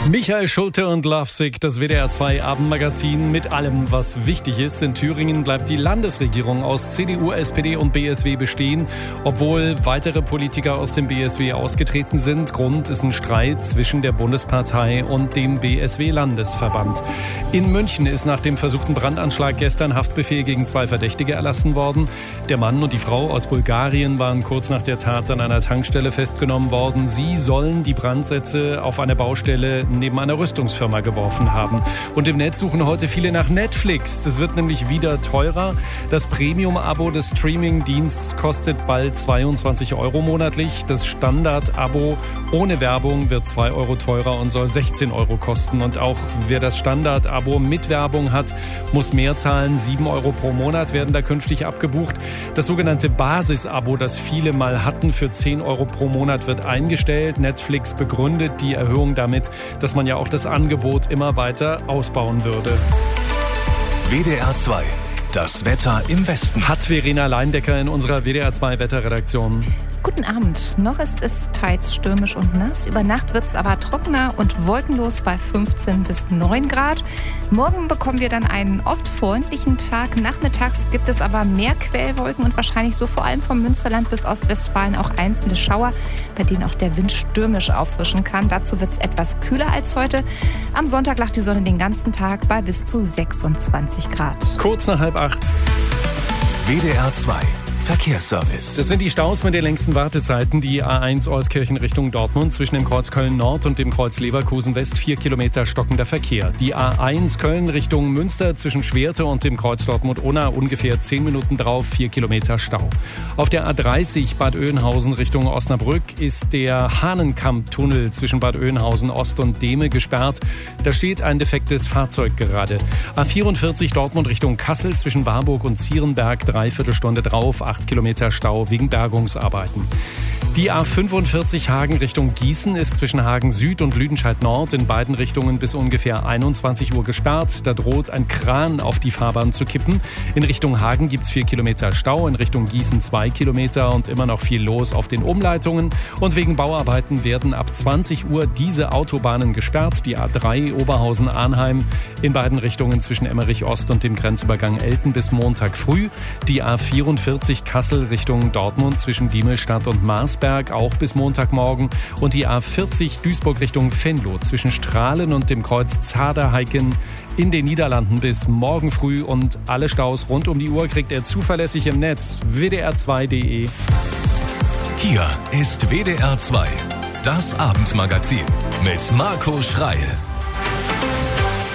Michael Schulte und Lovesick, das WDR 2 Abendmagazin mit allem, was wichtig ist. In Thüringen bleibt die Landesregierung aus CDU, SPD und BSW bestehen, obwohl weitere Politiker aus dem BSW ausgetreten sind. Grund ist ein Streit zwischen der Bundespartei und dem BSW-Landesverband. In München ist nach dem versuchten Brandanschlag gestern Haftbefehl gegen 2 Verdächtige erlassen worden. Der Mann und die Frau aus Bulgarien waren kurz nach der Tat an einer Tankstelle festgenommen worden. Sie sollen die Brandsätze auf einer Baustelle neben einer Rüstungsfirma geworfen haben. Und im Netz suchen heute viele nach Netflix. Das wird nämlich wieder teurer. Das Premium-Abo des Streaming-Diensts kostet bald 22 € monatlich. Das Standard-Abo ohne Werbung wird 2 € teurer und soll 16 € kosten. Und auch wer das Standard-Abo mit Werbung hat, muss mehr zahlen. 7 € pro Monat werden da künftig abgebucht. Das sogenannte Basis-Abo, das viele mal hatten, für 10 € pro Monat wird eingestellt. Netflix begründet die Erhöhung damit, dass man ja auch das Angebot immer weiter ausbauen würde. WDR 2, das Wetter im Westen. Hat Verena Leindecker in unserer WDR 2 Wetterredaktion. Guten Abend. Noch ist es teils stürmisch und nass. Über Nacht wird es aber trockener und wolkenlos bei 15 bis 9 Grad. Morgen bekommen wir dann einen oft freundlichen Tag. Nachmittags gibt es aber mehr Quellwolken und wahrscheinlich so vor allem vom Münsterland bis Ostwestfalen auch einzelne Schauer, bei denen auch der Wind stürmisch auffrischen kann. Dazu wird es etwas kühler als heute. Am Sonntag lacht die Sonne den ganzen Tag bei bis zu 26 Grad. Kurz nach 7:30. WDR 2. Verkehrsservice. Das sind die Staus mit den längsten Wartezeiten. Die A1 Euskirchen Richtung Dortmund zwischen dem Kreuz Köln-Nord und dem Kreuz Leverkusen-West 4 Kilometer stockender Verkehr. Die A1 Köln Richtung Münster zwischen Schwerte und dem Kreuz Dortmund-Unna ungefähr 10 Minuten drauf, 4 Kilometer Stau. Auf der A30 Bad Oeynhausen Richtung Osnabrück ist der Hahnenkamp-Tunnel zwischen Bad Oeynhausen Ost und Dehme gesperrt. Da steht ein defektes Fahrzeug gerade. A44 Dortmund Richtung Kassel zwischen Warburg und Zierenberg 3/4 Stunde drauf, 8 Kilometer Stau wegen Bergungsarbeiten. Die A45 Hagen Richtung Gießen ist zwischen Hagen Süd und Lüdenscheid Nord in beiden Richtungen bis ungefähr 21 Uhr gesperrt. Da droht ein Kran auf die Fahrbahn zu kippen. In Richtung Hagen gibt es 4 Kilometer Stau, in Richtung Gießen 2 Kilometer und immer noch viel los auf den Umleitungen. Und wegen Bauarbeiten werden ab 20 Uhr diese Autobahnen gesperrt. Die A3 Oberhausen-Arnheim in beiden Richtungen zwischen Emmerich Ost und dem Grenzübergang Elten bis Montag früh. Die A44 Kassel Richtung Dortmund zwischen Diemelstadt und Marsberg auch bis Montagmorgen und die A40 Duisburg Richtung Venlo zwischen Strahlen und dem Kreuz Zaderheiken in den Niederlanden bis morgen früh und alle Staus rund um die Uhr kriegt ihr zuverlässig im Netz wdr2.de. Hier ist WDR 2, das Abendmagazin mit Marco Schreil.